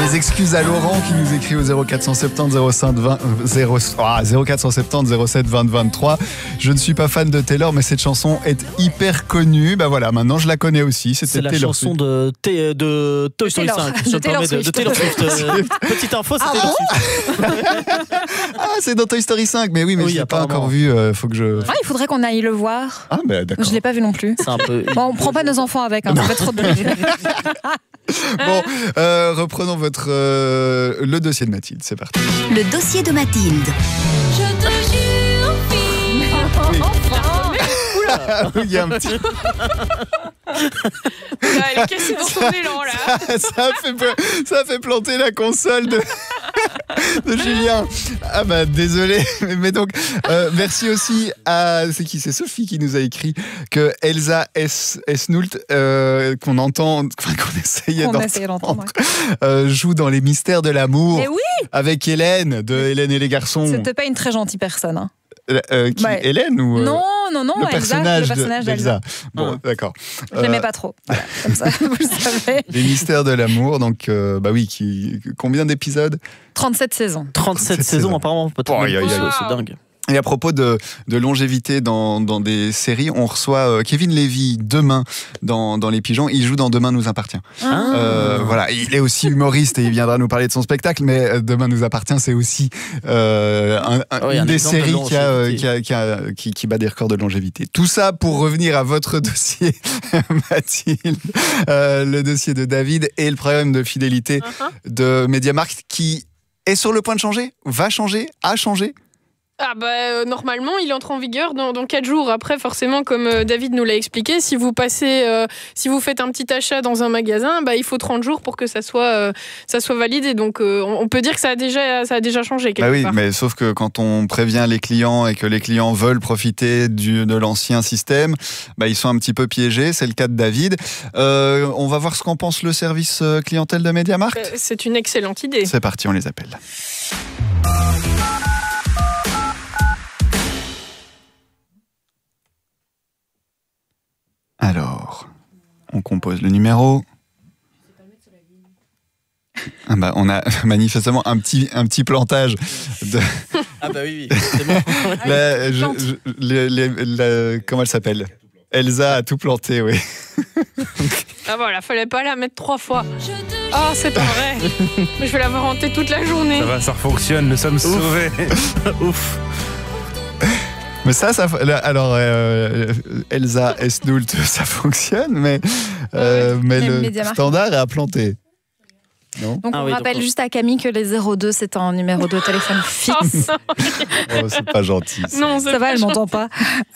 Mes excuses à Laurent qui nous écrit au 0470 05 20 0470 07 20 23. Je ne suis pas fan de Taylor, mais cette chanson est hyper connue. Bah voilà, maintenant je la connais aussi. C'est la chanson de Toy Story 5. De Taylor Swift. Petite info, c'est Taylor Swift. Ah, c'est dans Toy Story 5. Mais oui, mais je l'ai pas encore vu. Faut que je. Ah, il faudrait qu'on aille le voir. Ah, bah d'accord. Je l'ai pas vu non plus. C'est un peu. Bon, on prend pas nos enfants avec. Ça fait trop de bruit. Bon, reprenons le dossier de Mathilde. C'est parti. Le dossier de Mathilde. Je te jure, fille. Oui. Oula. Il y a un petit. Elle est cassée dans son élan là. Ça a fait planter la console de Julien. Ah bah désolé. Mais donc merci aussi à c'est Sophie qui nous a écrit que Elsa Esnoult qu'on essayait d'entendre joue dans Les Mystères de l'amour. Mais oui. Avec Hélène de Hélène et les garçons. C'était pas une très gentille personne. Hein. Hélène ou Non, le personnage d'Elsa. Bon, d'accord. Je l'aimais pas trop. Voilà, comme ça, vous le savez. Les Mystères de l'amour, donc combien d'épisodes ? 37 saisons. 37 saisons apparemment. C'est dingue. Et à propos de longévité dans des séries, on reçoit Kevin Levy demain dans Les Pigeons. Il joue dans Demain nous appartient. Voilà, il est aussi humoriste et il viendra nous parler de son spectacle. Mais Demain nous appartient, c'est aussi une des séries qui bat des records de longévité. Tout ça pour revenir à votre dossier, Mathilde, le dossier de David et le problème de fidélité de MediaMarkt qui est sur le point de changer, va changer, a changé. Ah bah normalement il entre en vigueur dans 4 jours. Après forcément comme David nous l'a expliqué, si vous faites un petit achat dans un magasin, bah, il faut 30 jours pour que ça soit validé. Donc on peut dire que ça a déjà changé quelque part. Oui, mais sauf que quand on prévient les clients et que les clients veulent profiter de l'ancien système, bah, ils sont un petit peu piégés. C'est le cas de David. On va voir ce qu'en pense le service clientèle de MediaMarkt. C'est une excellente idée. C'est parti, on les appelle. Alors, on compose le numéro. Ah bah, on a manifestement un petit plantage de... Ah bah oui, c'est bon. Comment elle s'appelle ? Elsa a tout planté, oui. Ah voilà, fallait pas la mettre 3 fois. Oh, c'est pas vrai. Je vais l'avoir hantée toute la journée. Ça va, ça fonctionne, nous sommes sauvés. Ouf. Mais alors Elsa Esnoult, ça fonctionne, mais le standard est à planter. Non. Donc on rappelle juste à Camille que les 02 c'est un numéro de téléphone fixe. Oh, c'est pas gentil. Non, ça va, elle m'entend pas.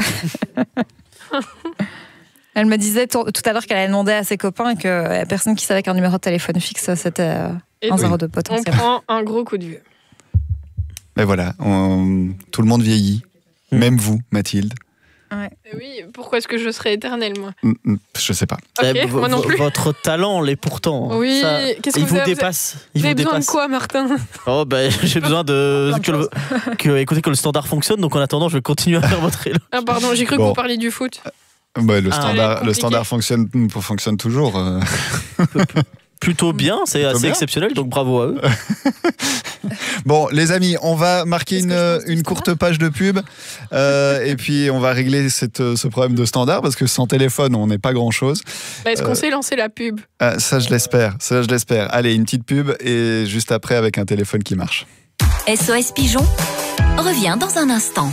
Elle me disait tout à l'heure qu'elle avait demandé à ses copains que la personne qui savait qu'un numéro de téléphone fixe c'était un 02 potentiellement. On prend un gros coup de vieux. Mais voilà, tout le monde vieillit. Même vous, Mathilde. Ouais. Oui, pourquoi est-ce que je serais éternelle, moi ? Je sais pas. Okay, moi non plus. Votre talent l'est pourtant. Oui, qu'est-ce que vous dépasse. Vous avez besoin de quoi, Martin ? Oh, bah, j'ai besoin que le standard fonctionne, donc en attendant, je vais continuer à faire votre éloge. Ah, pardon, j'ai cru que vous parliez du foot. Bah, le standard fonctionne toujours. Plutôt bien, c'est assez exceptionnel, donc bravo à eux. Bon, les amis, on va marquer une courte page de pub et puis on va régler ce problème de standard parce que sans téléphone, on n'est pas grand-chose. Est-ce qu'on sait lancer la pub ? Ça, je l'espère. Allez, une petite pub et juste après avec un téléphone qui marche. SOS Pigeon revient dans un instant.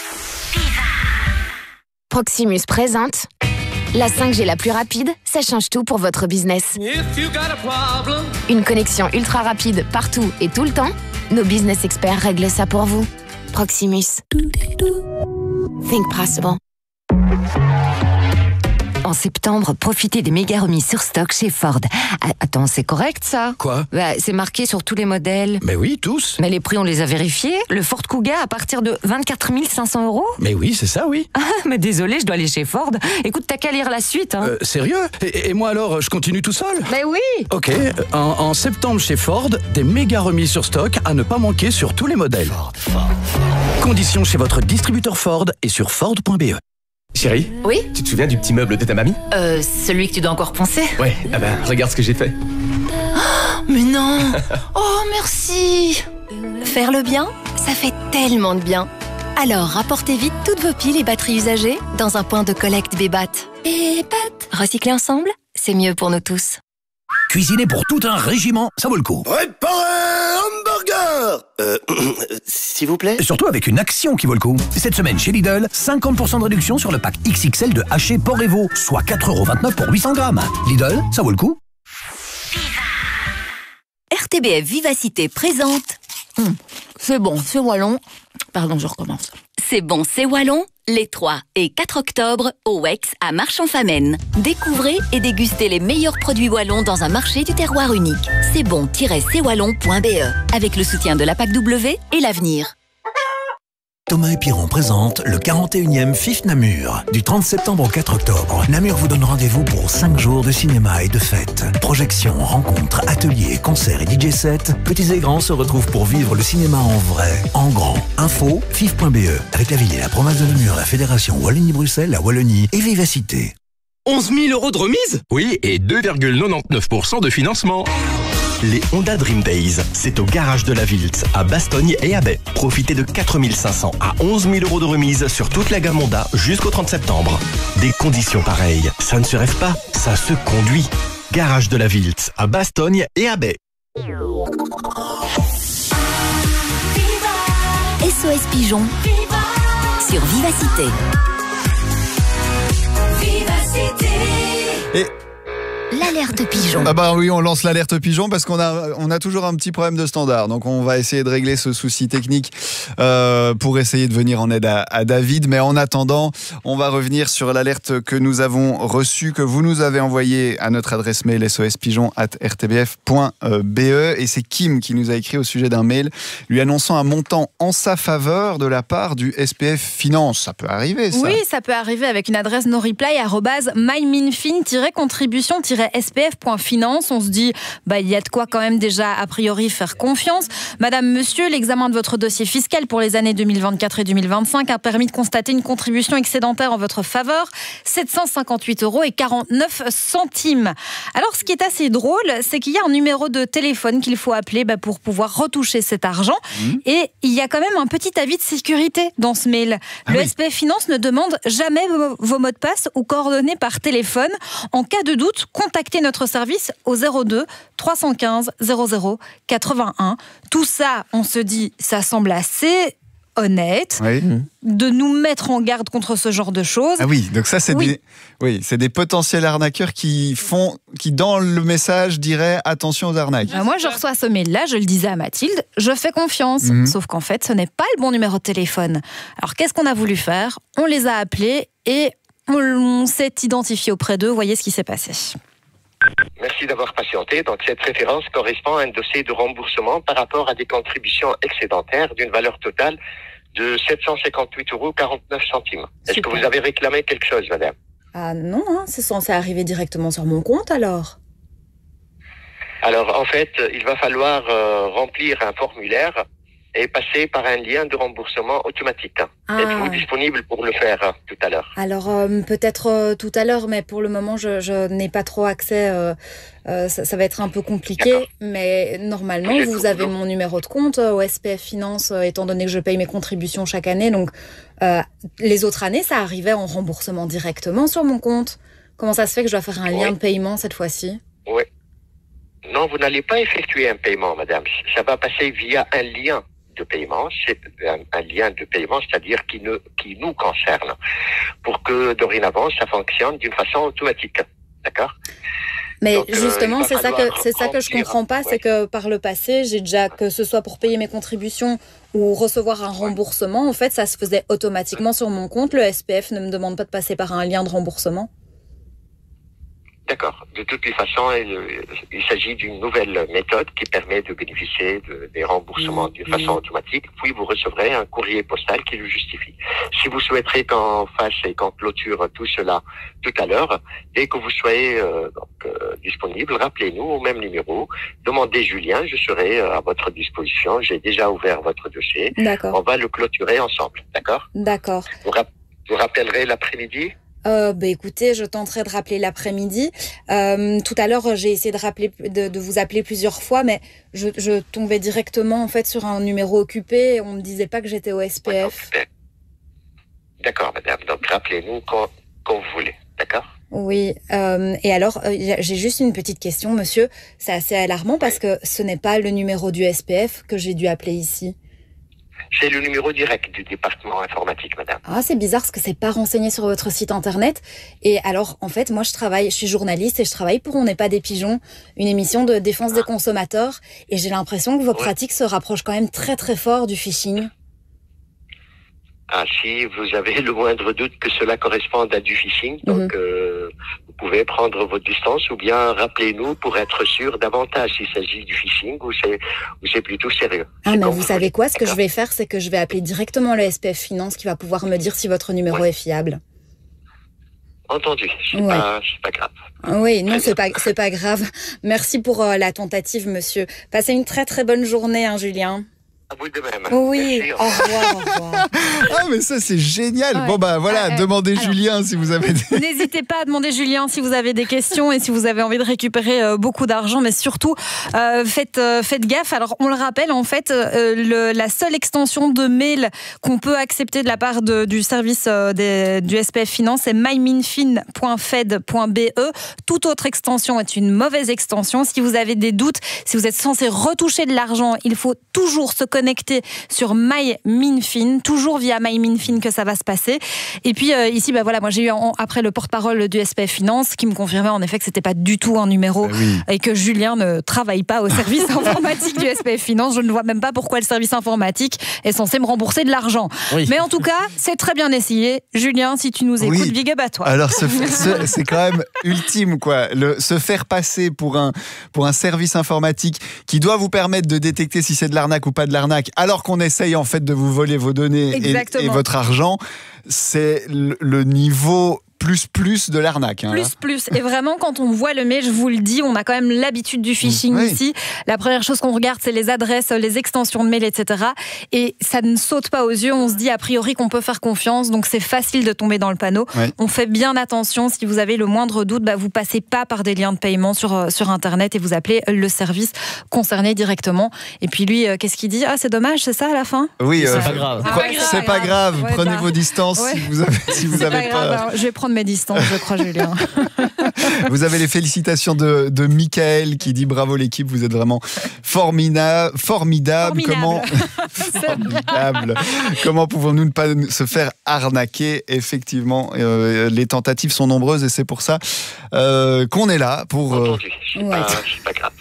Proximus présente la 5G la plus rapide, ça change tout pour votre business. Une connexion ultra rapide partout et tout le temps. Nos business experts règlent ça pour vous. Proximus. Think possible. En septembre, profitez des méga remises sur stock chez Ford. Attends, c'est correct ça ? Quoi ? C'est marqué sur tous les modèles. Mais oui, tous. Mais les prix, on les a vérifiés. Le Ford Kuga à partir de 24 500 €. Mais oui, c'est ça, oui. Ah, mais désolé, je dois aller chez Ford. Écoute, t'as qu'à lire la suite. Hein. Sérieux ? Et moi alors, je continue tout seul ? Mais oui. Ok, en septembre chez Ford, des méga remises sur stock à ne pas manquer sur tous les modèles. Conditions chez votre distributeur Ford et sur Ford.be. Chérie ? Oui ? Tu te souviens du petit meuble de ta mamie ? Celui que tu dois encore poncer ? Ouais, regarde ce que j'ai fait. Mais non. Oh, merci. Faire le bien, ça fait tellement de bien. Alors, rapportez vite toutes vos piles et batteries usagées dans un point de collecte Bébat. Bébat. Recycler ensemble, c'est mieux pour nous tous. Cuisiner pour tout un régiment, ça vaut le coup. Préparez hamburger. S'il vous plaît. Surtout avec une action qui vaut le coup. Cette semaine chez Lidl, 50% de réduction sur le pack XXL de haché porc et veau, soit 4,29€ pour 800 grammes. Lidl, ça vaut le coup. RTBF Vivacité présente. C'est bon, c'est wallon. Pardon, je recommence. C'est bon, c'est wallon. Les 3 et 4 octobre au WEX à Marchand-Famenne. Découvrez et dégustez les meilleurs produits wallons dans un marché du terroir unique. C'est bon-cwallon.be avec le soutien de la PAC-W et l'avenir. Thomas et Piron présente le 41e FIF Namur. Du 30 septembre au 4 octobre, Namur vous donne rendez-vous pour 5 jours de cinéma et de fêtes. Projections, rencontres, ateliers, concerts et DJ sets, petits et grands se retrouvent pour vivre le cinéma en vrai, en grand. Info, fif.be, avec la ville et la province de Namur, la Fédération Wallonie-Bruxelles, la Wallonie et Vivacité. 11 000 € de remise? Oui, et 2,99% de financement. Les Honda Dream Days, c'est au garage de la Vilt, à Bastogne et à Baie. Profitez de 4 500 à 11 000 € de remise sur toute la gamme Honda jusqu'au 30 septembre. Des conditions pareilles, ça ne se rêve pas, ça se conduit. Garage de la Vilt, à Bastogne et à Baie. SOS Pigeon sur Vivacité. Et l'alerte pigeon. Ah bah oui, on lance l'alerte pigeon parce qu'on a toujours un petit problème de standard. Donc on va essayer de régler ce souci technique pour essayer de venir en aide à David. Mais en attendant, on va revenir sur l'alerte que nous avons reçue, que vous nous avez envoyée à notre adresse mail sospigeon@rtbf.be. Et c'est Kim qui nous a écrit au sujet d'un mail lui annonçant un montant en sa faveur de la part du SPF Finance. Ça peut arriver, ça. Oui, ça peut arriver avec une adresse noreply@myminfin-contribution-spf.finance. On se dit, il y a de quoi quand même déjà a priori faire confiance. Madame, monsieur, l'examen de votre dossier fiscal pour les années 2024 et 2025 a permis de constater une contribution excédentaire en votre faveur, 758,49 €. Alors, ce qui est assez drôle, c'est qu'il y a un numéro de téléphone qu'il faut appeler pour pouvoir retoucher cet argent. Et il y a quand même un petit avis de sécurité dans ce mail. Le SPF Finance ne demande jamais vos mots de passe ou coordonnées par téléphone. En cas de doute, contactez notre service au 02 315 00 81. Tout ça, on se dit, ça semble assez honnête de nous mettre en garde contre ce genre de choses. Ah oui, donc ça c'est des potentiels arnaqueurs qui dans le message diraient attention aux arnaques. Moi je reçois ce mail-là, je le disais à Mathilde, je fais confiance, sauf qu'en fait ce n'est pas le bon numéro de téléphone. Alors qu'est-ce qu'on a voulu faire? On les a appelés et on s'est identifié auprès d'eux. Voyez ce qui s'est passé. Merci d'avoir patienté. Donc, cette référence correspond à un dossier de remboursement par rapport à des contributions excédentaires d'une valeur totale de 758,49 €. Est-ce que vous avez réclamé quelque chose, madame? Ah non, c'est censé arriver directement sur mon compte alors. Alors, en fait, il va falloir remplir un formulaire et passer par un lien de remboursement automatique. Êtes-vous disponible pour le faire tout à l'heure? Alors, peut-être tout à l'heure, mais pour le moment, je n'ai pas trop accès. Ça va être un peu compliqué, mais normalement, vous avez mon numéro de compte au SPF Finance, étant donné que je paye mes contributions chaque année. Donc, les autres années, ça arrivait en remboursement directement sur mon compte. Comment ça se fait que je dois faire un lien de paiement cette fois-ci? Oui. Non, vous n'allez pas effectuer un paiement, madame. Ça va passer via un lien de paiement. C'est un lien de paiement, c'est-à-dire qui nous concerne, pour que dorénavant, ça fonctionne d'une façon automatique. D'accord? Mais donc, justement, c'est ça que je comprends pas, c'est que par le passé, j'ai déjà, que ce soit pour payer mes contributions ou recevoir un remboursement, en fait, ça se faisait automatiquement sur mon compte. Le SPF ne me demande pas de passer par un lien de remboursement. D'accord. De toutes les façons, il s'agit d'une nouvelle méthode qui permet de bénéficier des remboursements d'une façon automatique. Puis vous recevrez un courrier postal qui le justifie. Si vous souhaiterez qu'on fasse et qu'on clôture tout cela tout à l'heure, dès que vous soyez disponible, rappelez-nous au même numéro. Demandez Julien, je serai à votre disposition. J'ai déjà ouvert votre dossier. D'accord. On va le clôturer ensemble. D'accord? D'accord. Vous rappellerez l'après-midi? Écoutez, je tenterai de rappeler l'après-midi. Tout à l'heure, j'ai essayé de vous appeler plusieurs fois, mais je tombais directement en fait sur un numéro occupé et on me disait pas que j'étais au SPF. D'accord, madame. Donc rappelez-nous quand vous voulez. D'accord ? Oui. Et alors, j'ai juste une petite question, monsieur. C'est assez alarmant parce que ce n'est pas le numéro du SPF que j'ai dû appeler ici. C'est le numéro direct du département informatique, madame. Ah, c'est bizarre parce que c'est pas renseigné sur votre site internet. Et alors, en fait, moi, je suis journaliste et je travaille pour On n'est pas des pigeons, une émission de défense des consommateurs. Et j'ai l'impression que vos pratiques se rapprochent quand même très très fort du phishing. Ah, si vous avez le moindre doute que cela corresponde à du phishing, donc vous pouvez prendre votre distance ou bien rappelez-nous pour être sûr davantage s'il s'agit du phishing ou c'est plutôt sérieux. Ah, mais vous savez quoi? Ce que je vais faire, c'est que je vais appeler directement le SPF Finance qui va pouvoir me dire si votre numéro est fiable. Entendu, c'est pas grave. Oui, non, c'est pas grave. Merci pour la tentative, monsieur. Passez une très très bonne journée, hein, Julien. À vous de même. Oui, merci, au revoir. Ah, mais ça, c'est génial. Ouais. Bon, bah voilà, demandez Julien si vous avez des... N'hésitez pas à demander Julien si vous avez des questions et si vous avez envie de récupérer beaucoup d'argent, mais surtout faites gaffe. Alors on le rappelle, en fait, la seule extension de mail qu'on peut accepter de la part du service du SPF Finance, c'est myminfin.fed.be. Toute autre extension est une mauvaise extension. Si vous avez des doutes, si vous êtes censé retoucher de l'argent, il faut toujours se connecter sur MyMinFin, toujours via MyMinFin que ça va se passer. Et puis ici, voilà, moi j'ai eu après le porte-parole du SPF Finance qui me confirmait en effet que c'était pas du tout un numéro et que Julien ne travaille pas au service informatique du SPF Finance. Je ne vois même pas pourquoi le service informatique est censé me rembourser de l'argent. Oui. Mais en tout cas, c'est très bien essayé. Julien, si tu nous écoutes, big up à toi. Alors c'est quand même ultime, quoi. Se faire passer pour un service informatique qui doit vous permettre de détecter si c'est de l'arnaque ou pas de l'arnaque, alors qu'on essaye en fait de vous voler vos données et votre argent, c'est le niveau plus de l'arnaque. Hein, plus. Et vraiment, quand on voit le mail, je vous le dis, on a quand même l'habitude du phishing ici. La première chose qu'on regarde, c'est les adresses, les extensions de mail, etc. Et ça ne saute pas aux yeux. On se dit a priori qu'on peut faire confiance, donc c'est facile de tomber dans le panneau. On fait bien attention. Si vous avez le moindre doute, vous passez pas par des liens de paiement sur Internet et vous appelez le service concerné directement. Et puis lui, qu'est-ce qu'il dit? Ah, c'est dommage, c'est ça à la fin? Oui, c'est pas grave. C'est pas grave. Prenez vos distances si vous avez peur. Alors, je vais prendre mes distances, je crois, Julien. Vous avez les félicitations de Michael qui dit bravo l'équipe, vous êtes vraiment formidable. Comment pouvons-nous ne pas se faire arnaquer? Effectivement, les tentatives sont nombreuses et c'est pour ça qu'on est là pour. C'est pas grave.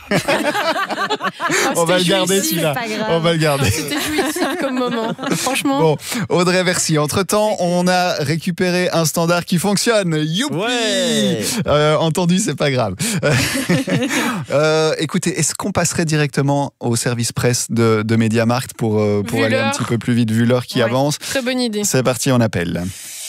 On va le garder celui-là. On va le garder. C'était jouissif comme moment, franchement. Bon, Audrey Versy, entre-temps, on a récupéré un standard qui fonctionne. Youpi! Entendu, c'est pas grave. Écoutez, est-ce qu'on passerait directement au service presse de Mediamarkt pour aller un petit peu plus vite vu l'heure qui avance? Très bonne idée. C'est parti, on appelle.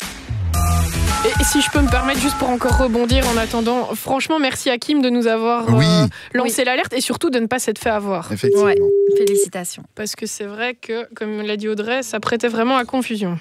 Et si je peux me permettre, juste pour encore rebondir en attendant, franchement, merci à Kim de nous avoir lancé l'alerte et surtout de ne pas s'être fait avoir. Effectivement. Ouais. Félicitations. Parce que c'est vrai que, comme l'a dit Audrey, ça prêtait vraiment à confusion.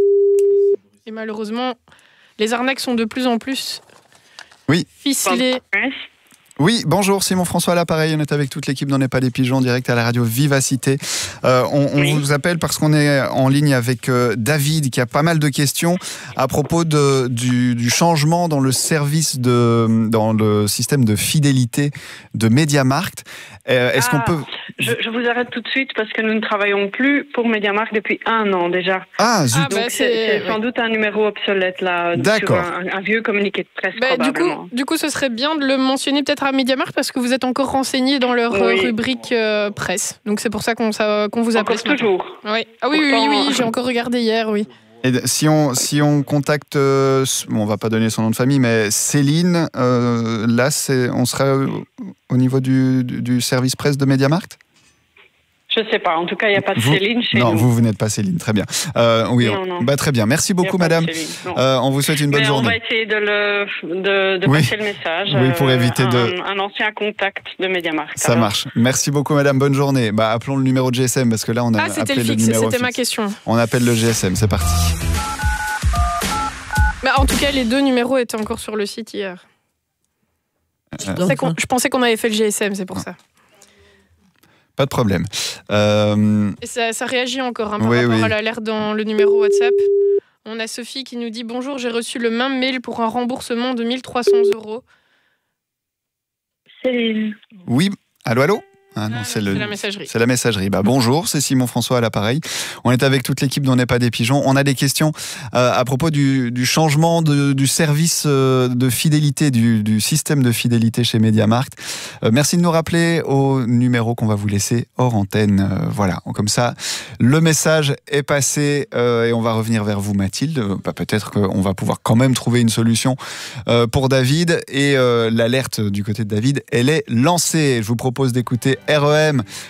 Et malheureusement, les arnaques sont de plus en plus ficelées. Oui, bonjour, Simon François à l'appareil. On est avec toute l'équipe d'On n'est pas des pigeons, direct à la radio Vivacité. On vous appelle parce qu'on est en ligne avec David qui a pas mal de questions à propos du changement dans le dans le système de fidélité de Mediamarkt. Est-ce qu'on peut... Je vous arrête tout de suite parce que nous ne travaillons plus pour Mediamarkt depuis 1 an déjà. Ah, zut. Donc c'est sans doute un numéro obsolète là. D'accord. Sur un vieux communiqué de presse probablement. Du coup, ce serait bien de le mentionner peut-être à Mediamarkt parce que vous êtes encore renseigné dans leur rubrique presse. Donc c'est pour ça qu'on vous appelle. Encore toujours. Oui. Ah oui, j'ai encore regardé hier, oui. Et si on contacte, on va pas donner son nom de famille, mais Céline, là, on serait au niveau du service presse de Mediamarkt? Je sais pas. En tout cas, il n'y a pas de Céline chez nous. Non, vous n'êtes pas Céline. Très bien. Oui, non. Bah, très bien. Merci beaucoup, madame. On vous souhaite une bonne journée. On va essayer de passer le message. Oui, pour éviter un ancien contact de Mediamarkt. Ça marche. Merci beaucoup, madame. Bonne journée. Bah, appelons le numéro de GSM parce que là, on a appelé le numéro c'était fixe. Ma question. On appelle le GSM. C'est parti. Bah, en tout cas, les 2 numéros étaient encore sur le site hier. Je pensais qu'on avait fait le GSM, c'est pour ça. Pas de problème. Et ça réagit encore par rapport à l'alerte dans le numéro WhatsApp. On a Sophie qui nous dit « Bonjour, j'ai reçu le même mail pour un remboursement de 1 300 €. Céline. Oui, allô Ah non, c'est la messagerie. C'est la messagerie. Bonjour, c'est Simon François à l'appareil. On est avec toute l'équipe d'On n'est pas des pigeons. On a des questions à propos du changement du service de fidélité, du système de fidélité chez MediaMarkt. Merci de nous rappeler au numéro qu'on va vous laisser hors antenne. Voilà, comme ça, le message est passé et on va revenir vers vous, Mathilde. Peut-être qu'on va pouvoir quand même trouver une solution pour David. Et l'alerte du côté de David, elle est lancée. Je vous propose d'écouter REM